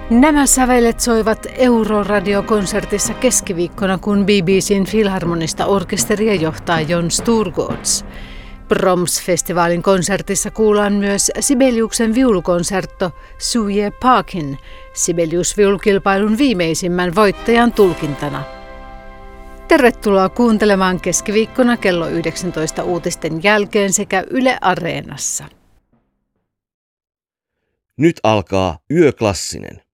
Nämä sävelet soivat Euroradio-konsertissa keskiviikkona, kun BBCn Filharmonista orkesteria johtaa Jon Sturgårds. Proms-festivaalin konsertissa kuullaan myös Sibeliuksen viulukonsertto Suje Parkin, Sibelius-viulukilpailun viimeisimmän voittajan tulkintana. Tervetuloa kuuntelemaan keskiviikkona kello 19 uutisten jälkeen sekä Yle Areenassa. Nyt alkaa Yöklassinen.